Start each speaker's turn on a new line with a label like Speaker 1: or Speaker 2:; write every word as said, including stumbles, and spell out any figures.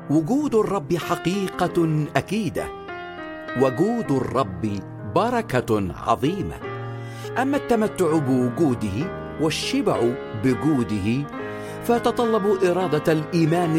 Speaker 1: وجود الرب حقيقة أكيدة، وجود الرب بركة عظيمة. أما التمتع بوجوده والشبع بجوده فتطلب إرادة الإيمان